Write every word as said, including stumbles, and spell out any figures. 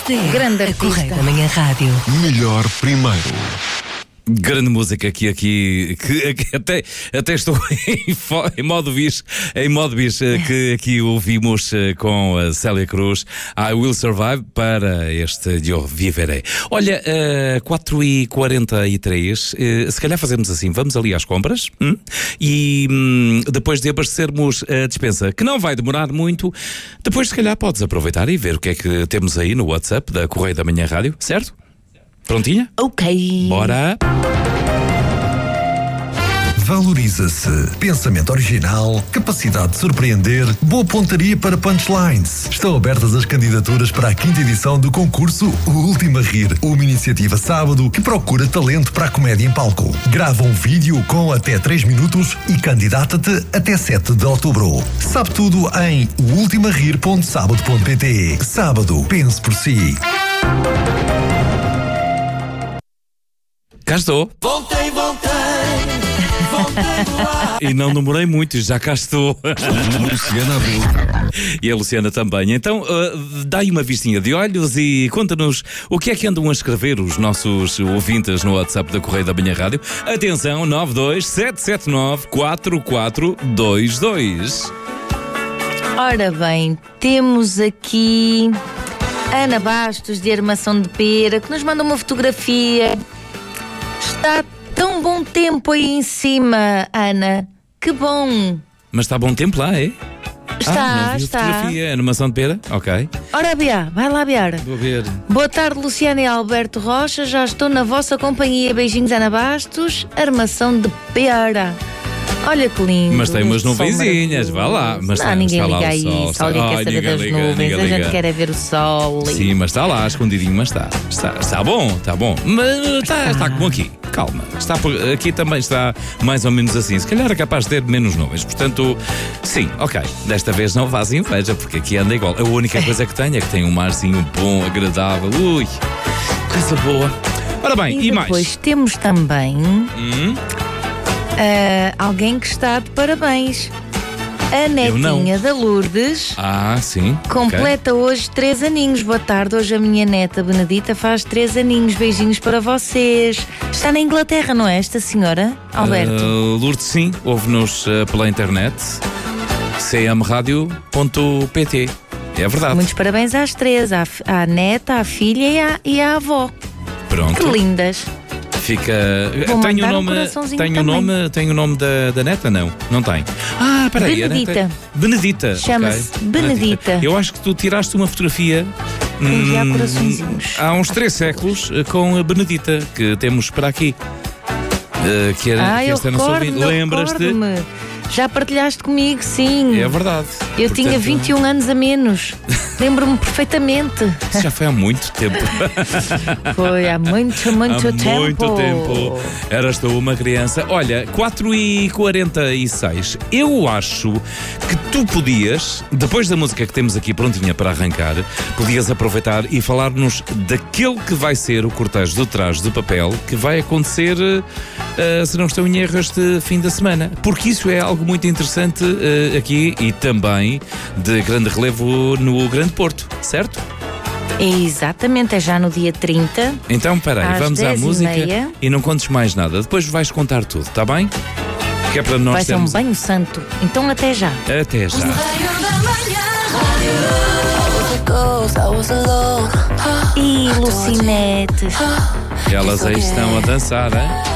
Esta é Grande a Correio artista. da Manhã Rádio. Melhor primeiro. Grande música aqui, aqui que, que até, até estou em, fo- em modo bis, em modo bis, eh, que aqui ouvimos eh, com a Célia Cruz, I Will Survive, para este Eu Viverei. Olha, uh, quatro e quarenta e três, uh, se calhar fazemos assim, vamos ali às compras hum? e hum, depois de abastecermos a despensa, que não vai demorar muito, depois se calhar podes aproveitar e ver o que é que temos aí no WhatsApp da Correio da Manhã Rádio, certo? Prontinha? Ok. Bora! Valoriza-se. Pensamento original, capacidade de surpreender, boa pontaria para punchlines. Estão abertas as candidaturas para a quinta edição do concurso O Último a Rir, uma iniciativa sábado que procura talento para a comédia em palco. Grava um vídeo com até três minutos e candidata-te até sete de outubro. Sabe tudo em o ultima rir ponto sábado ponto pt. Sábado, pense por si. Cá estou. Voltei, voltei, voltei do ar. E não demorei muito, já cá estou. Luciana Abreu. E a Luciana também. Então, uh, dá aí uma vistinha de olhos e conta-nos o que é que andam a escrever os nossos ouvintes no WhatsApp da Correio da Manhã Rádio. Atenção, nove dois sete sete nove quatro quatro dois dois. Ora bem, temos aqui Ana Bastos, de Armação de Pera, que nos manda uma fotografia. Está tão bom tempo aí em cima, Ana. Que bom. Mas está bom tempo lá, é? Está, ah, não vi a está. fotografia, animação de pera? Ok. Ora, Bia, vai lá, Bia. Vou ver. Boa tarde, Luciana e Alberto Rocha. Já estou na vossa companhia. Beijinhos, Ana Bastos. Armação de Pera. Olha que lindo. Mas tem umas Sol nuvenzinhas, vá lá. maravilhoso. Mas não, está- ninguém está lá liga o a sol, isso. está- Alguém Ai, quer saber liga, das liga, nuvens. liga, A gente liga. quer é ver o sol. Sim, mas está lá, escondidinho, mas está. Está, está bom, está bom. Mas está, está como aqui. Calma. Está por- aqui também está mais ou menos assim. Se calhar é capaz de ter menos nuvens. Portanto, sim, ok. Desta vez não faz inveja, porque aqui anda igual. A única coisa que tem é que tem um marzinho bom, agradável. Ui, coisa boa. Ora bem, e, E mais? depois temos também Hum? ah, alguém que está de parabéns. A netinha da Lourdes Ah, sim. ok. completa hoje três aninhos. Boa tarde, hoje a minha neta Benedita faz três aninhos. Beijinhos para vocês. Está na Inglaterra, não é esta senhora, Alberto? Uh, Lourdes, sim, ouve-nos uh, pela internet. c m radio ponto p t. É verdade. Muitos parabéns às três, à, f- à neta, à filha e à, e à avó. Que Pronto. lindas. Fica. Vou Tenho o mandar um nome. coraçãozinho Tenho o também. nome, tenho o nome da, da neta? Não, não tem. Ah, peraí. a Benedita. neta- Benedita. Chama-se ok. Benedita. Eu acho que tu tiraste uma fotografia. Enviar hum, coraçõezinhos. Há uns três séculos eh, com a Benedita que temos para aqui. Eh, que era, Ah, que eu esta não soube. recordo-me, eu Lembras-te? recordo-me. Já partilhaste comigo, sim. É verdade. Eu tinha Portanto, vinte e um anos a menos. Lembro-me perfeitamente. Isso já foi há muito tempo. Foi há muito, muito Há tempo. muito tempo. Eras tu uma criança. Olha, quatro e quarenta e seis. Eu acho que tu podias, depois da música que temos aqui prontinha para arrancar, podias aproveitar e falar-nos daquele que vai ser o cortejo do Traje de Papel que vai acontecer, eh, se não estou em erro, este fim da semana. Porque isso é algo muito interessante eh, aqui e também de grande relevo no Grande Porto, certo? Exatamente, é já no dia trinta. Então, peraí, Às vamos à dez e música meia. e não contes mais nada. Depois vais contar tudo, está bem? Que é para nós Vai ser um termos... banho santo. Então até já. Até já. E Lucinetes. Elas aí estão a dançar, hein?